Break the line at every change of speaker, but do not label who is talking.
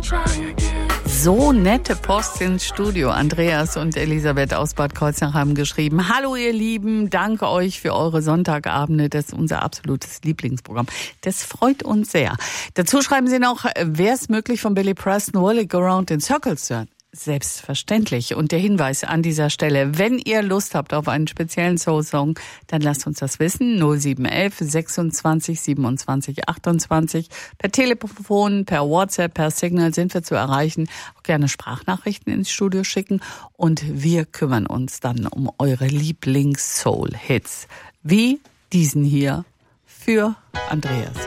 So nette Post ins Studio. Andreas und Elisabeth aus Bad Kreuznach haben geschrieben: Hallo ihr Lieben, danke euch für eure Sonntagabende. Das ist unser absolutes Lieblingsprogramm. Das freut uns sehr. Dazu schreiben sie noch: Wäre es möglich, von Billy Preston Will It Go Round in Circles zu hören? Selbstverständlich. Und der Hinweis an dieser Stelle: Wenn ihr Lust habt auf einen speziellen Soul-Song, dann lasst uns das wissen. 0711 26 27 28. Per Telefon, per WhatsApp, per Signal sind wir zu erreichen. Auch gerne Sprachnachrichten ins Studio schicken. Und wir kümmern uns dann um eure Lieblings-Soul-Hits. Wie diesen hier für Andreas.